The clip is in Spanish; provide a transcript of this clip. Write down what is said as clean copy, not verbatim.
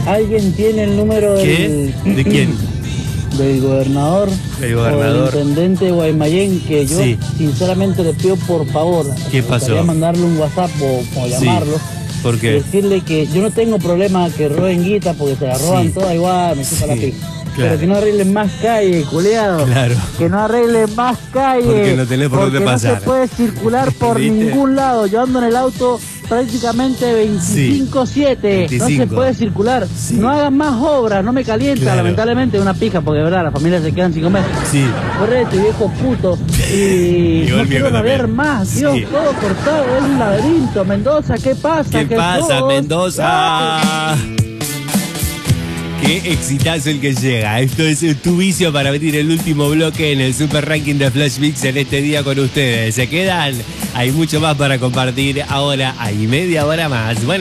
¿Alguien tiene el número ¿Qué? ¿De quién? del gobernador? El O gobernador. del intendente de Guaymallén, que yo Sí. sinceramente le pido por favor. ¿Qué pasó? Quería mandarle un WhatsApp o llamarlo. ¿Por Y qué? decirle que yo no tengo problema que roben guita porque se la roban Sí. toda igual, me chupa Sí, la pija. claro. Pero que no arreglen más calles, culeado. Claro. Que no arreglen más calles. Porque no tenés por dónde porque pasar. no se puede circular por ¿Viste? ningún lado. Yo ando en el auto prácticamente 25/7. No se 25. puede circular. Sí. No hagan más obras, no me calienta. Claro. Lamentablemente es una pija porque de verdad las familias se quedan sin comer. Sí. Correcto, viejo puto. Y Igual no quiero viejo ver también. más. Dios, Sí. todo cortado, es un laberinto. Mendoza, ¿qué pasa? ¿Qué ¿Qué pasa, sos? Mendoza? Qué exitazo el que llega. Esto es tu vicio para abrir el último bloque en el Super Ranking de Flash Mix en este día con ustedes. ¿Se quedan? Hay mucho más para compartir. Ahora hay media hora más. Bueno.